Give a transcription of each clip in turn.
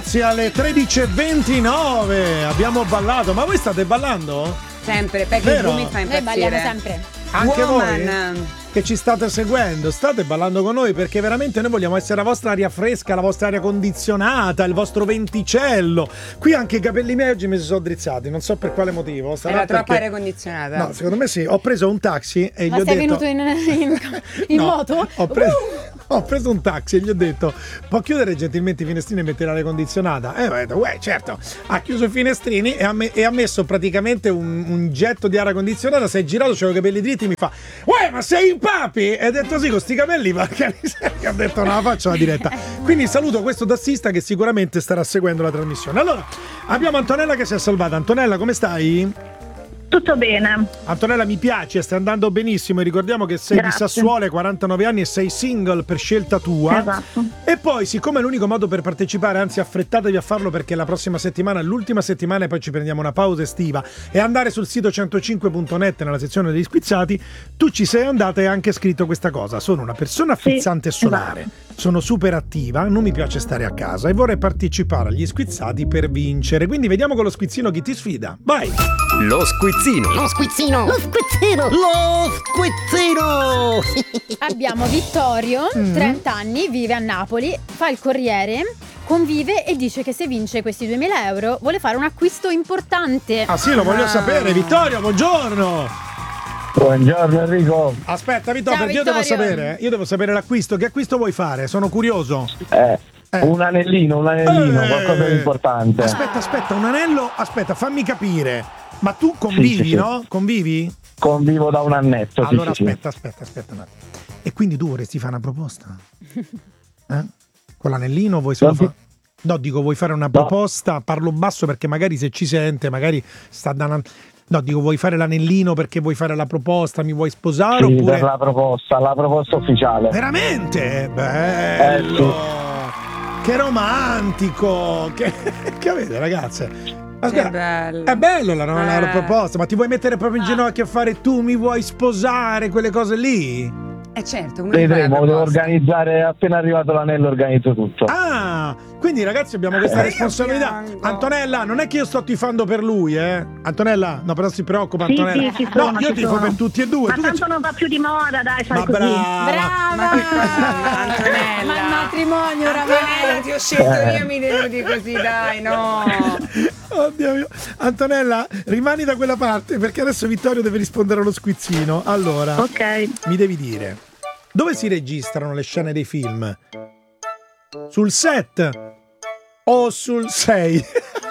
ragazzi, alle 13:29 abbiamo ballato. Ma voi state ballando? Sempre, perché il mi fa impazzire. Noi balliamo sempre. Anche Woman. voi che ci state seguendo, state ballando con noi, perché veramente noi vogliamo essere la vostra aria fresca, la vostra aria condizionata, il vostro venticello. Qui anche i capelli miei oggi mi si sono drizzati, non so per quale motivo. Era troppo aria condizionata. No, secondo me sì. Ho preso un taxi e gli ho detto... Ma sei venuto in No, moto? Ho preso un taxi e gli ho detto: può chiudere gentilmente i finestrini e mettere l'aria condizionata? E ho detto: certo. Ha chiuso i finestrini e ha messo praticamente un getto di aria condizionata. Si è girato, c'avevo i capelli dritti, mi fa: ma sei in papi? E ho detto: sì, con sti capelli, perché ho detto: no, la faccio la diretta. Quindi saluto questo tassista che sicuramente starà seguendo la trasmissione. Allora, abbiamo Antonella che si è salvata. Antonella, come stai? Tutto bene. Antonella, mi piace, stai andando benissimo e ricordiamo che sei Grazie. di Sassuolo, 49 anni e sei single per scelta tua. Esatto. E poi, siccome è l'unico modo per partecipare, anzi affrettatevi a farlo perché la prossima settimana è l'ultima settimana e poi ci prendiamo una pausa estiva, e andare sul sito 105.net nella sezione degli squizzati, tu ci sei andata e hai anche scritto questa cosa: sono una persona frizzante e solare, sono super attiva, non mi piace stare a casa e vorrei partecipare agli squizzati per vincere. Quindi vediamo con lo squizzino chi ti sfida. Vai! Lo squizzino. Lo squizzino! Lo squizzino! Lo squizzino! Abbiamo Vittorio, 30 anni, vive a Napoli, fa il corriere, convive e dice che se vince questi 2.000 euro vuole fare un acquisto importante. Ah sì, lo voglio sapere. Vittorio, buongiorno! Buongiorno Enrico. Aspetta Vittorio, Ciao, perché io devo Vittorio. sapere, l'acquisto. Che acquisto vuoi fare? Sono curioso. Un anellino, qualcosa di importante. Aspetta, un anello. Aspetta, fammi capire. Ma tu convivi, Sì. no? Convivi? Convivo da un annetto. Allora sì. aspetta un attimo. E quindi tu vorresti fare una proposta? Con l'anellino vuoi solo fare? No, dico, vuoi fare una proposta? Parlo basso perché magari se ci sente, magari sta dando... No, dico, vuoi fare l'anellino perché vuoi fare la proposta? Mi vuoi sposare? Sì, oppure... per la proposta ufficiale. Veramente? Bello! Che romantico! Che avete, ragazze? Che bello. È bello la proposta, ma ti vuoi mettere proprio in ginocchio a fare tu mi vuoi sposare, quelle cose lì? Certo, Vedremo, devo organizzare, appena arrivato l'anello organizzo tutto. Ah, quindi ragazzi abbiamo questa responsabilità. Antonella, non è che io sto tifando per lui, Antonella, no, però si preoccupa, Sì, Antonella. sì, ci sono, no, io ci tifo sono. per tutti e due. Ma Tu tanto non va più di moda, dai, fai Ma così. Brava! Antonella. Ma il matrimonio Antonella, oramai. ti ho scelto io, mi devi così, dai, no. Oddio mio. Antonella, rimani da quella parte perché adesso Vittorio deve rispondere allo squizzino. Allora, Ok. mi devi dire, dove si registrano le scene dei film? Sul set o sul 6?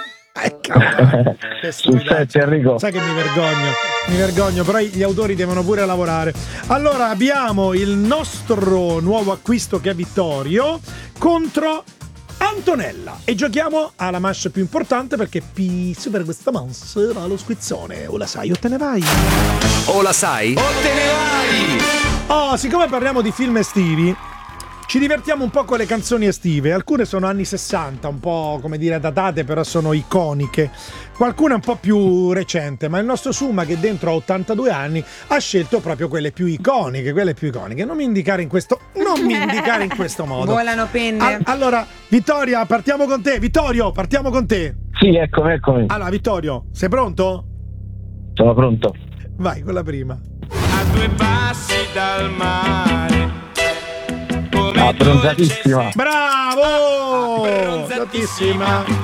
Sul set, Enrico. Sai che mi vergogno, però gli autori devono pure lavorare. Allora abbiamo il nostro nuovo acquisto che è Vittorio contro Antonella e giochiamo alla manche più importante perché per questa manche va lo squizzone. O la sai o te ne vai? O la sai? O te ne vai! Oh, siccome parliamo di film estivi, ci divertiamo un po' con le canzoni estive. Alcune sono anni 60, un po' come dire datate, però sono iconiche. Qualcuna è un po' più recente, ma il nostro Summa, che dentro ha 82 anni, ha scelto proprio quelle più iconiche. Non mi indicare in questo modo. Volano penne. Allora, Vittorio, partiamo con te. Sì, eccomi. Allora, Vittorio, sei pronto? Sono pronto. Vai con la prima. A 2 passi dal mare. Abbronzatissima. Bravo! Abbronzatissima.